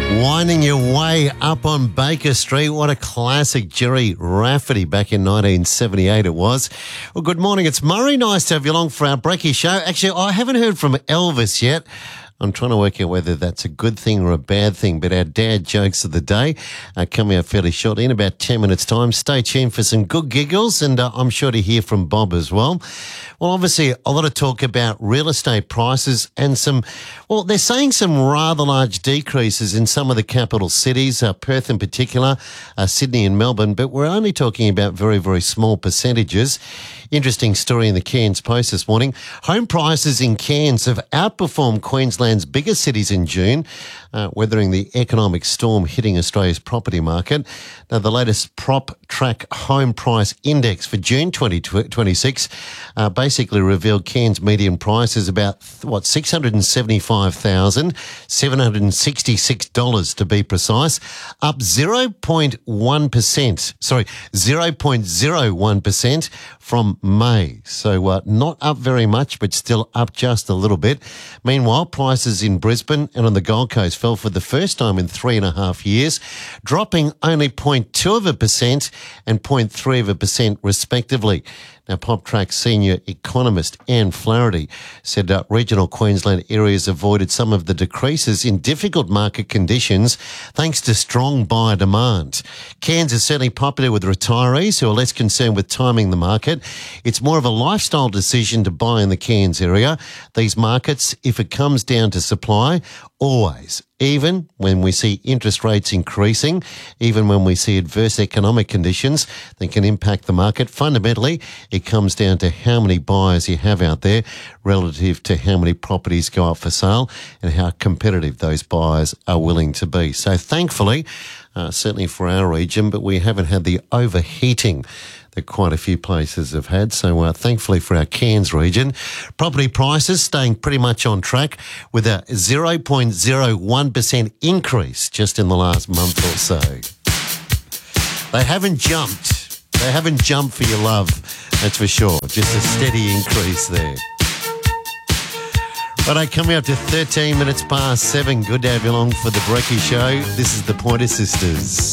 Winding your way up on Baker Street. What a classic, Jerry Rafferty, back in 1978 it was. Well, good morning. It's Murray. Nice to have you along for our Brekkie show. Actually, I haven't heard from Elvis yet. I'm trying to work out whether that's a good thing or a bad thing, but our dad jokes of the day are coming out fairly shortly in about 10 minutes' time. Stay tuned for some good giggles, and I'm sure to hear from Bob as well. Well, obviously, a lot of talk about real estate prices and they're saying some rather large decreases in some of the capital cities, Perth in particular, Sydney and Melbourne, but we're only talking about very, very small percentages. Interesting story in the Cairns Post this morning. Home prices in Cairns have outperformed Queensland's biggest cities in June, weathering the economic storm hitting Australia's property market. Now, the latest PropTrack Home Price Index for June 2026 basically revealed Cairns' median price is about, $675,766 to be precise, up 0.01% from May. So not up very much, but still up just a little bit. Meanwhile, prices in Brisbane and on the Gold Coast fell for the first time in 3.5 years, dropping only 0.2% and 0.3% respectively. Now, PropTrack senior economist Anne Flaherty said regional Queensland areas avoided some of the decreases in difficult market conditions thanks to strong buyer demand. Cairns is certainly popular with retirees who are less concerned with timing the market. It's more of a lifestyle decision to buy in the Cairns area. These markets, if it comes down to supply, always, even when we see interest rates increasing, even when we see adverse economic conditions that can impact the market, fundamentally, it comes down to how many buyers you have out there relative to how many properties go up for sale and how competitive those buyers are willing to be. So thankfully, certainly for our region, but we haven't had the overheating that quite a few places have had. So thankfully for our Cairns region, property prices staying pretty much on track with a 0.01% increase just in the last month or so. They haven't jumped. They haven't jumped for your love, that's for sure. Just a steady increase there. Righto, coming up to 13 minutes past 7. Good to have you along for the Brekkie Show. This is the Pointer Sisters.